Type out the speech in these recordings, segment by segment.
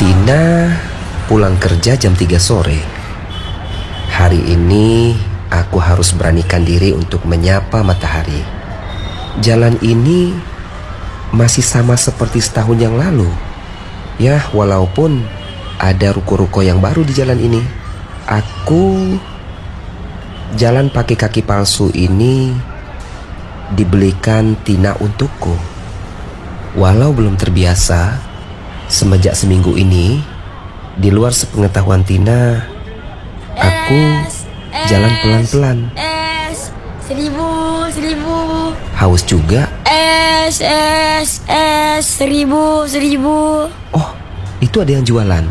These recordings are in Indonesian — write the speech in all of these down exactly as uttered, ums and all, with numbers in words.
Tina pulang kerja jam tiga sore. Hari ini aku harus beranikan diri untuk menyapa matahari. Jalan ini masih sama seperti setahun yang lalu. Ya, walaupun ada ruko-ruko yang baru di jalan ini. Aku jalan pakai kaki palsu ini dibelikan Tina untukku. Walau belum terbiasa, semenjak seminggu ini, di luar sepengetahuan Tina, aku es, jalan pelan-pelan. Es, seribu, seribu. Haus juga. Es, es, es, seribu, seribu. Oh, itu ada yang jualan.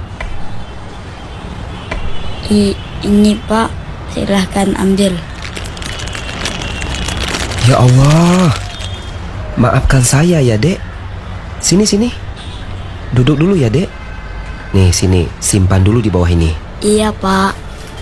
I, ini Pak, silahkan ambil. Ya Allah, maafkan saya ya dek. Sini, sini. Duduk dulu ya dek. Nih sini, simpan dulu di bawah ini. Iya Pak.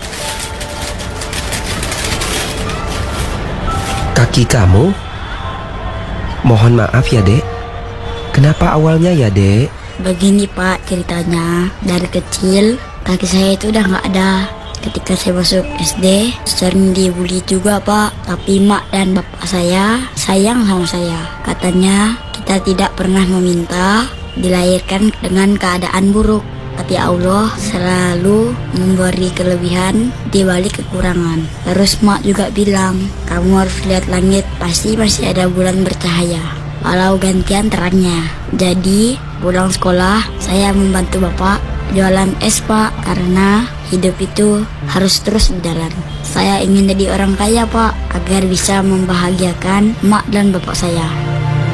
Kaki kamu? Mohon maaf ya dek. Kenapa awalnya ya dek? Begini Pak ceritanya. Dari kecil kaki saya itu udah gak ada. Ketika saya masuk S D sering dibully juga Pak. Tapi mak dan bapak saya sayang sama saya. Katanya kita tidak pernah meminta dilahirkan dengan keadaan buruk, tapi Allah selalu memberi kelebihan di balik kekurangan. Terus mak juga bilang, kamu harus lihat langit, pasti masih ada bulan bercahaya walau gantian terangnya. Jadi pulang sekolah saya membantu bapak jualan es Pak, karena hidup itu harus terus berjalan. Saya ingin jadi orang kaya Pak, agar bisa membahagiakan mak dan bapak saya.